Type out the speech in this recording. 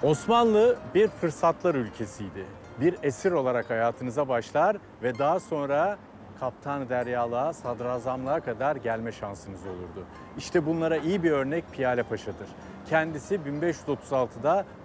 Osmanlı bir fırsatlar ülkesiydi. Bir esir olarak hayatınıza başlar ve daha sonra kaptan deryalığa, sadrazamlığa kadar gelme şansınız olurdu. İşte bunlara iyi bir örnek Piyale Paşa'dır. Kendisi 1536'da